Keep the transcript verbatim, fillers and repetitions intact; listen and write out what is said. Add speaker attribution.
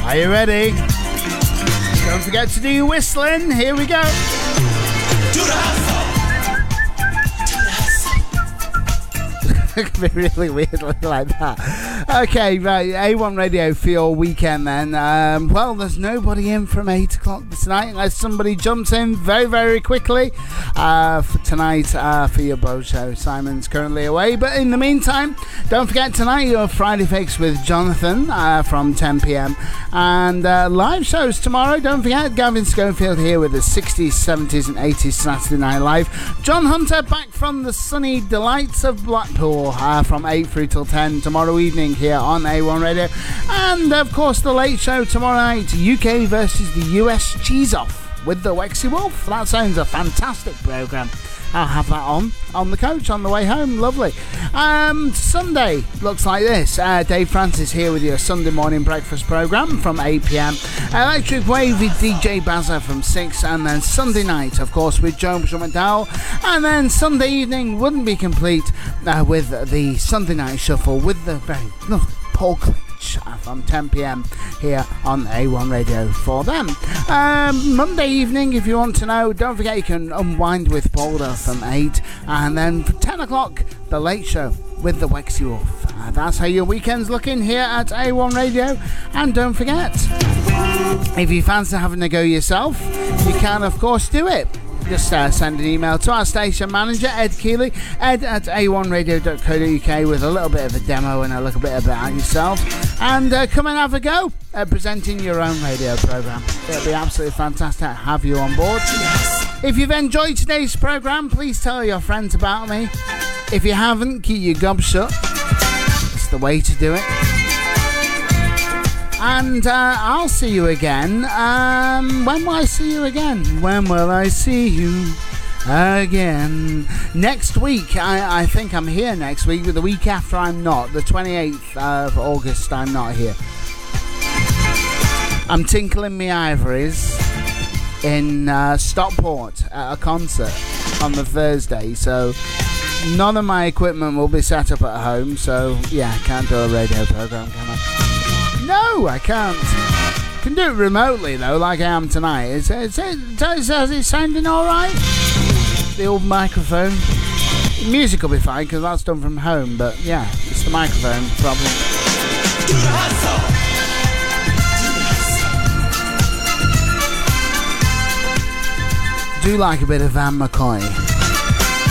Speaker 1: Are you ready? Don't forget to do your whistling. Here we go.
Speaker 2: Do the hustle.
Speaker 1: It could be really weird like that. Okay, right, A one Radio for your weekend then. Um, well, there's nobody in from eight o'clock tonight unless somebody jumps in very, very quickly uh, for tonight uh, for your Bro Show. Simon's currently away, but in the meantime, don't forget tonight your Friday Fix with Jonathan uh, from ten p.m. and uh, live shows tomorrow. Don't forget Gavin Schofield here with the sixties, seventies and eighties Saturday Night Live. John Hunter back from the sunny delights of Blackpool uh, from eight through till ten tomorrow evening here on A one Radio. And of course the late show tomorrow night, U K versus the U S Cheese Off with the Wexy Wolf. That sounds a fantastic programme. I'll have that on on the coach on the way home. Lovely. Um, Sunday looks like this. Uh, Dave Francis here with your Sunday morning breakfast programme from eight p.m. Electric Wave with D J Bazza from six, and then Sunday night, of course, with Joe McDowell. And then Sunday evening wouldn't be complete uh, with the Sunday night shuffle with the very lovely Paul Clinch from ten p.m. here on A one Radio for them. Um, Monday evening, if you want to know, don't forget you can unwind with Paul from eight, and then for ten o'clock, the late show with the Wexy Wolf. Uh, that's how your weekend's looking here at A one Radio. And don't forget, if you fancy having a go yourself, you can of course do it. Just uh, send an email to our station manager, Ed Keeley, ed at a one radio dot co dot uk with a little bit of a demo and a little bit about yourself. And uh, come and have a go at presenting your own radio programme. It'll be absolutely fantastic to have you on board. If you've enjoyed today's programme, please tell your friends about me. If you haven't, keep your gob shut. It's the way to do it. And uh, I'll see you again. Um, when will I see you again? When will I see you again? Next week. I, I think I'm here next week, but the week after I'm not. The twenty-eighth of August I'm not here. I'm tinkling me ivories in uh, Stockport at a concert on the Thursday, so none of my equipment will be set up at home, so yeah, I can't do a radio programme, can I? No, I can't. I can do it remotely though, like I am tonight. Is it, is it, is it sounding alright? The old microphone. The music will be fine because that's done from home, but yeah, it's the microphone problem.
Speaker 2: Do the hustle.
Speaker 1: Do like a bit of Van McCoy.